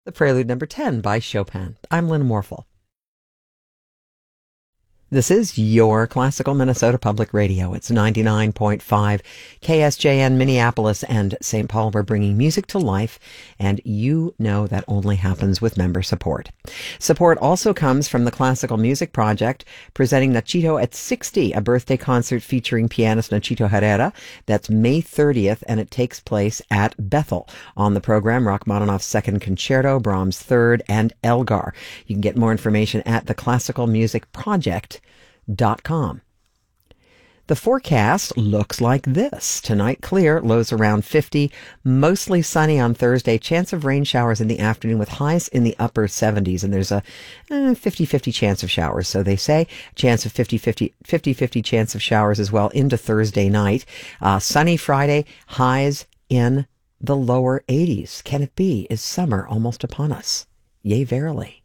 The Prelude Number 10 by Chopin. I'm Lynn Morphle. This is your Classical Minnesota Public Radio. It's 99.5 KSJN Minneapolis and St. Paul. We're bringing music to life, and you know that only happens with member support. Support also comes from the Classical Music Project, presenting Nachito at 60, a birthday concert featuring pianist Nachito Herrera. That's May 30th, and it takes place at Bethel. On the program, Rachmaninoff's Second Concerto, Brahms' Third, and Elgar. You can get more information at theclassicalmusicproject.com. The forecast looks like this. Tonight, clear, lows around 50, mostly sunny on Thursday, chance of rain showers in the afternoon with highs in the upper 70s, and there's a 50-50 chance of showers. So they say chance of 50-50 chance of showers as well into Thursday night. Sunny Friday, highs in the lower 80s. Can it be? Is summer almost upon us? Yea, verily.